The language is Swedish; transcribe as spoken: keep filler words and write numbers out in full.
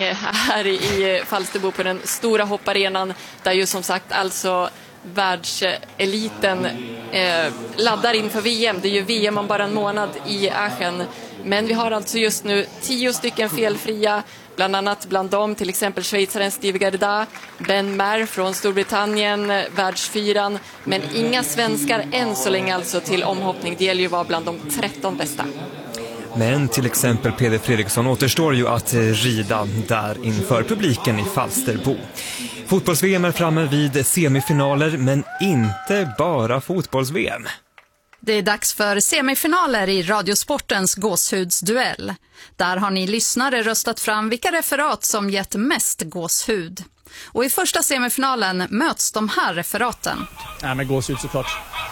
här i Falsterbo på den stora hopparenan, där ju som sagt alltså världseliten eh, laddar inför V M. Det är ju V M om bara en månad i Aachen. Men vi har alltså just nu tio stycken felfria, bland annat bland dem till exempel schweizaren Steve Garda, Ben Maher från Storbritannien, världsfyran, men inga svenskar än så länge alltså till omhoppning. Det gäller ju vara bland de tretton bästa. Men till exempel Peder Fredriksson återstår ju att rida där inför publiken i Falsterbo. Fotbolls-V M är framme vid semifinaler, men inte bara fotbolls-V M. Det är dags för semifinaler i Radiosportens gåshudsduell. Där har ni lyssnare röstat fram vilka referat som gett mest gåshud. Och i första semifinalen möts de här referaten. Ja, men gåshud såklart.